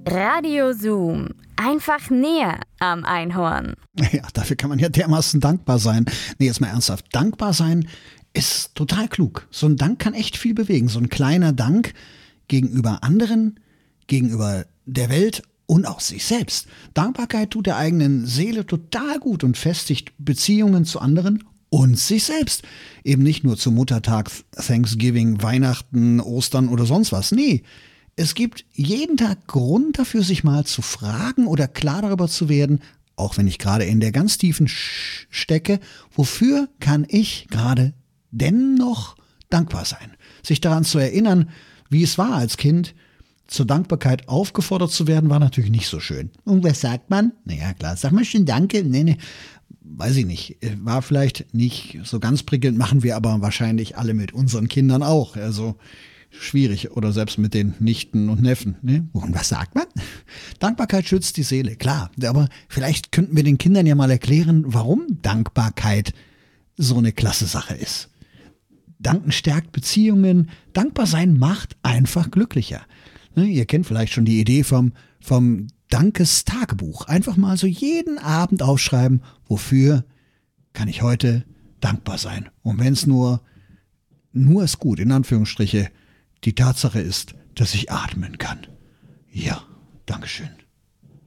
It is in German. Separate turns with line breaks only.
Radio Zoom. Einfach näher am Einhorn.
Ja, dafür kann man ja dermaßen dankbar sein. Nee, jetzt mal ernsthaft. Dankbar sein ist total klug. So ein Dank kann echt viel bewegen. So ein kleiner Dank gegenüber anderen, gegenüber der Welt und auch sich selbst. Dankbarkeit tut der eigenen Seele total gut und festigt Beziehungen zu anderen und sich selbst. Eben nicht nur zu Muttertag, Thanksgiving, Weihnachten, Ostern oder sonst was. Nee, es gibt jeden Tag Grund dafür, sich mal zu fragen oder klar darüber zu werden, auch wenn ich gerade in der ganz tiefen stecke, wofür kann ich gerade dennoch dankbar sein? Sich daran zu erinnern, wie es war als Kind, zur Dankbarkeit aufgefordert zu werden, war natürlich nicht so schön. Und was sagt man? Naja, klar, sag mal schön Danke. Nee, weiß ich nicht. War vielleicht nicht so ganz prickelnd, machen wir aber wahrscheinlich alle mit unseren Kindern auch. Also schwierig oder selbst mit den Nichten und Neffen. Ne? Und was sagt man? Dankbarkeit schützt die Seele, klar. Aber vielleicht könnten wir den Kindern ja mal erklären, warum Dankbarkeit so eine klasse Sache ist. Danken stärkt Beziehungen. Dankbar sein macht einfach glücklicher. Ne? Ihr kennt vielleicht schon die Idee vom Dankestagebuch. Einfach mal so jeden Abend aufschreiben, wofür kann ich heute dankbar sein. Und wenn es nur ist gut, in Anführungsstriche, die Tatsache ist, dass ich atmen kann. Ja, Dankeschön.